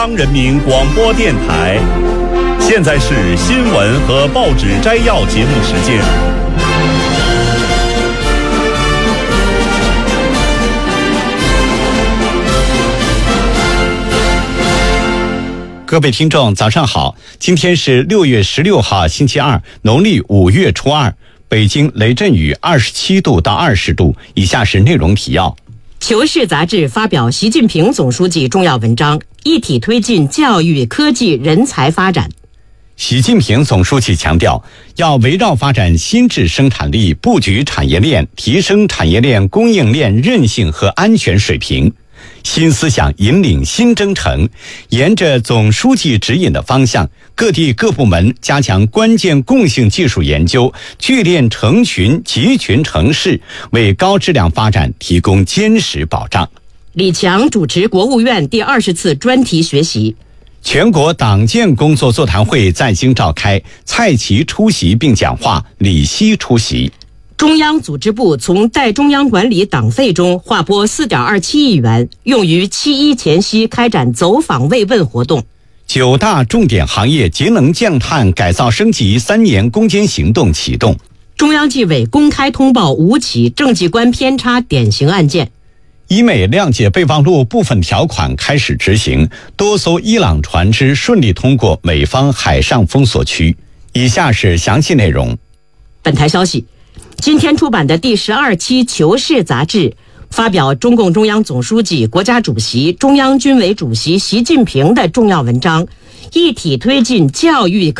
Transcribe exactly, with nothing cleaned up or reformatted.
中央人民广播电台，现在是新闻和报纸摘要节目时间。 各位听众早上好，今天是六月十六号星期二，农历五月初二，北京雷阵雨二十七度到二十度。以下是内容提要。 求是杂志发表习近平总书记重要文章，一体推进教育、科技、人才发展。 习近平总书记强调，要围绕发展新质生产力，布局产业链，提升产业链供应链韧性和安全水平。新思想引领新征程，沿着总书记指引的方向，各地各部门加强关键共性技术研究，聚炼成群、集群成市，为高质量发展提供坚实保障。 李强主持国务院第二十次专题学习。 全国党建工作座谈会在京召开，蔡奇出席并讲话，李希出席。 中央组织部从代中央管理党费中划拨 四点二七亿元，用于七一前夕开展走访慰问活动。 九大重点行业节能降碳改造升级三年攻坚行动启动。 中央纪委公开通报五起政绩观偏差典型案件。 伊美谅解备忘录部分条款开始执行，多艘伊朗船只顺利通过美方海上封锁区。以下是详细内容。 本台消息，今天出版的第十二期《求是》杂志发表中共中央总书记、国家主席、中央军委主席习近平的重要文章，一体推进教育